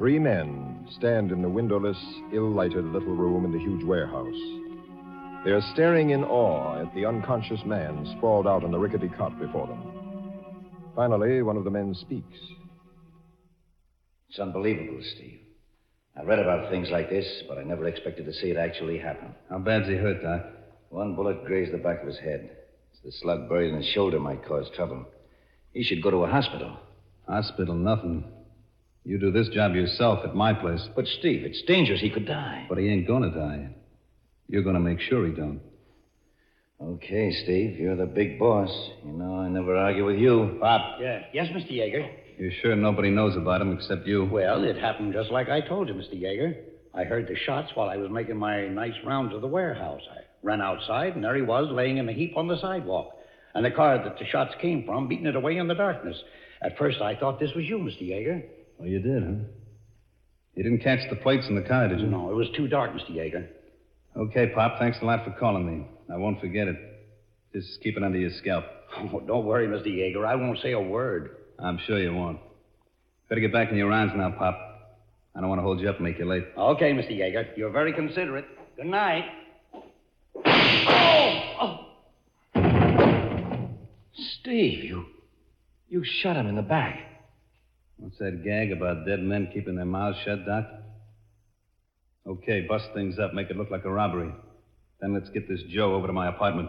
Three men stand in the windowless, ill-lighted little room in the huge warehouse. They are staring in awe at the unconscious man sprawled out on the rickety cot before them. Finally, one of the men speaks. It's unbelievable, Steve. I read about things like this, but I never expected to see it actually happen. How bad's he hurt, Doc? One bullet grazed the back of his head. The slug buried in his shoulder might cause trouble. He should go to a hospital. Hospital, nothing. You do this job yourself at my place. But, Steve, it's dangerous. He could die. But he ain't gonna die. You're gonna make sure he don't. Okay, Steve, you're the big boss. You know I never argue with you. Pop. Yeah. Yes, Mr. Yeager. You're sure nobody knows about him except you? Well, it happened just like I told you, Mr. Yeager. I heard the shots while I was making my nice rounds of the warehouse. I ran outside, and there he was, laying in a heap on the sidewalk. And the car that the shots came from, beating it away in the darkness. At first, I thought this was you, Mr. Yeager. Well, you did, huh? You didn't catch the plates in the car, did you? No, it was too dark, Mr. Yeager. Okay, Pop, thanks a lot for calling me. I won't forget it. Just keep it under your scalp. Oh, don't worry, Mr. Yeager. I won't say a word. I'm sure you won't. Better get back in your rounds now, Pop. I don't want to hold you up and make you late. Okay, Mr. Yeager. You're very considerate. Good night. Steve, you shot him in the back. What's that gag about dead men keeping their mouths shut, Doc? Okay, bust things up, make it look like a robbery. Then let's get this Joe over to my apartment.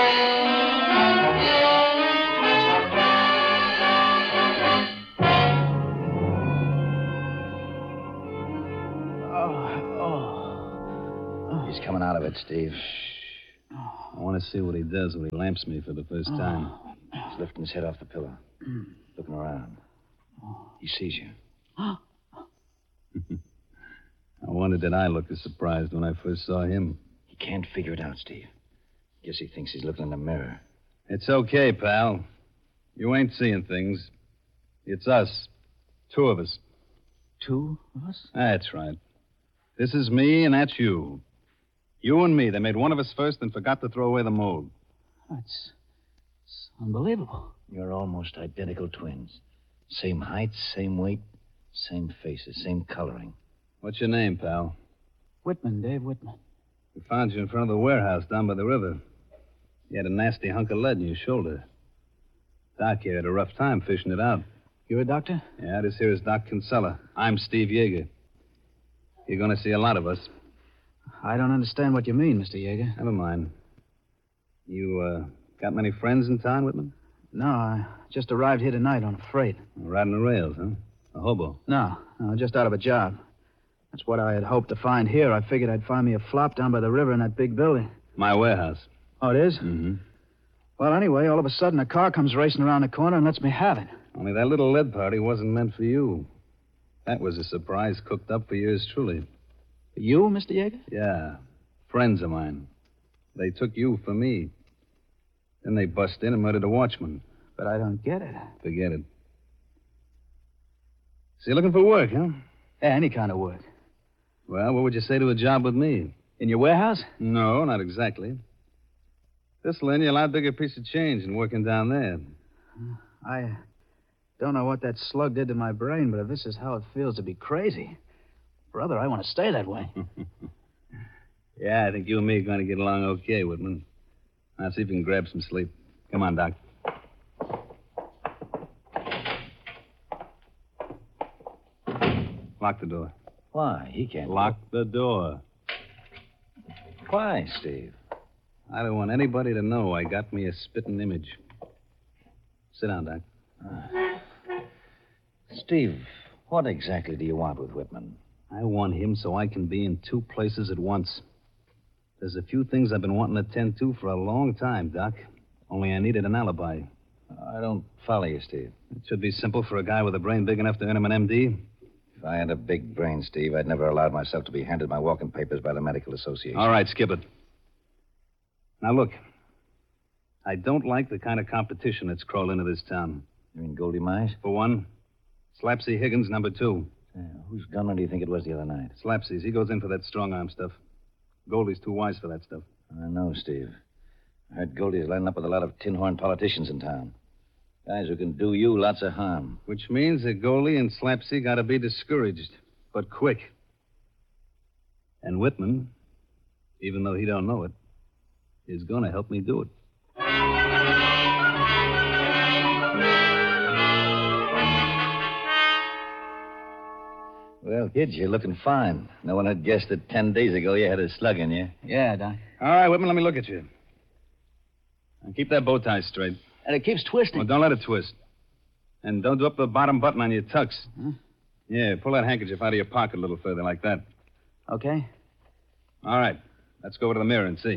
He's coming out of it, Steve. I want to see what he does when he lamps me for the first time. He's lifting his head off the pillow, looking around. He sees you. I wondered did I look as surprised when I first saw him. He can't figure it out, Steve. Guess he thinks he's looking in the mirror. It's okay, pal. You ain't seeing things. It's us. Two of us. Two of us? That's right. This is me, and that's you. You and me. They made one of us first and forgot to throw away the mold. It's unbelievable. You're almost identical twins. Same height, same weight, same faces, same coloring. What's your name, pal? Whitman, Dave Whitman. We found you in front of the warehouse down by the river. You had a nasty hunk of lead in your shoulder. Doc here had a rough time fishing it out. You're a doctor? Yeah, this here is Doc Kinsella. I'm Steve Yeager. You're going to see a lot of us. I don't understand what you mean, Mr. Yeager. Never mind. You, got many friends in town, Whitman? No, I just arrived here tonight on a freight. Riding the rails, huh? A hobo. No, just out of a job. That's what I had hoped to find here. I figured I'd find me a flop down by the river in that big building. My warehouse. Oh, it is? Mm-hmm. Well, anyway, all of a sudden a car comes racing around the corner and lets me have it. Only that little lead party wasn't meant for you. That was a surprise cooked up for yours truly. You, Mr. Yeager? Yeah. Friends of mine. They took you for me. Then they bust in and murdered a watchman. But I don't get it. Forget it. So you're looking for work, huh? Yeah, any kind of work. Well, what would you say to a job with me? In your warehouse? No, not exactly. This'll earn you a lot bigger piece of change than working down there. I don't know what that slug did to my brain, but if this is how it feels to be crazy, brother, I want to stay that way. Yeah, I think you and me are going to get along okay, Whitman. Now see if you can grab some sleep. Come on, Doc. Lock the door. Why? He can't. Lock the door. Why, Steve? I don't want anybody to know I got me a spitting image. Sit down, Doc. Steve, what exactly do you want with Whitman? I want him so I can be in two places at once. There's a few things I've been wanting to attend to for a long time, Doc. Only I needed an alibi. I don't follow you, Steve. It should be simple for a guy with a brain big enough to earn him an MD. If I had a big brain, Steve, I'd never allowed myself to be handed my walking papers by the Medical Association. All right, skip it. Now, look. I don't like the kind of competition that's crawled into this town. You mean Goldie Mize? For one, Slapsy Higgins, number two. Whose gunman do you think it was the other night? Slapsy's. He goes in for that strong-arm stuff. Goldie's too wise for that stuff. I know, Steve. I heard Goldie's lining up with a lot of tin-horn politicians in town. Guys who can do you lots of harm. Which means that Goldie and Slapsy got to be discouraged. but quick. And Whitman, even though he don't know it, is going to help me do it. Well, kid, you're looking fine. No one had guessed that 10 days ago you had a slug in you. Yeah, Doc. All right, Whitman, let me look at you. And keep that bow tie straight. And it keeps twisting. Well, don't let it twist. And don't do up the bottom button on your tux. Huh? Yeah, pull that handkerchief out of your pocket a little further, like that. Okay. All right. Let's go over to the mirror and see.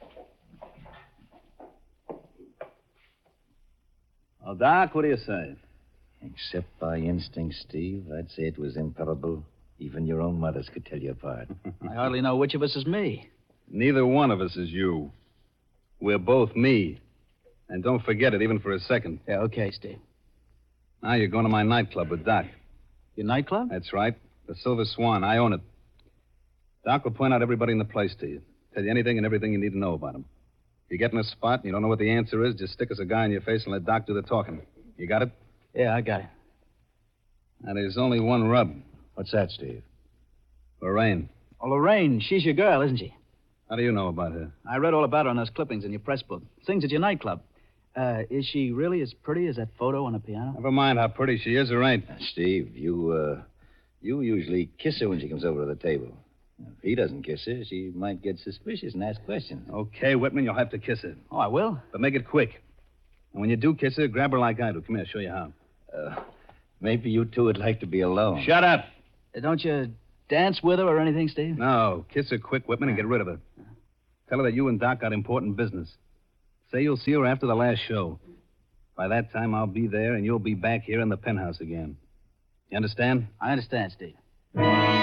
Well, Doc, what do you say? Except by instinct, Steve, I'd say it was improbable. Even your own mothers could tell you apart. I hardly know which of us is me. Neither one of us is you. We're both me. And don't forget it, even for a second. Yeah, okay, Steve. Now you're going to my nightclub with Doc. Your nightclub? That's right. The Silver Swan. I own it. Doc will point out everybody in the place to you. Tell you anything and everything you need to know about him. If you get in a spot and you don't know what the answer is, just stick a cigar in your face and let Doc do the talking. You got it? Yeah, I got it. Now, there's only one rub. What's that, Steve? Lorraine. Oh, Lorraine, she's your girl, isn't she? How do you know about her? I read all about her on those clippings in your press book. Sings at your nightclub. Is she really as pretty as that photo on the piano? Never mind how pretty she is or ain't. Steve, you usually kiss her when she comes over to the table. If he doesn't kiss her, she might get suspicious and ask questions. Okay, Whitman, you'll have to kiss her. Oh, I will? But make it quick. And when you do kiss her, grab her like I do. Come here, I'll show you how. Maybe you two would like to be alone. Shut up. Don't you dance with her or anything, Steve? No, kiss her quick, Whitman, and get rid of her. Tell her that you and Doc got important business. Say you'll see her after the last show. By that time, I'll be there, and you'll be back here in the penthouse again. You understand? I understand, Steve.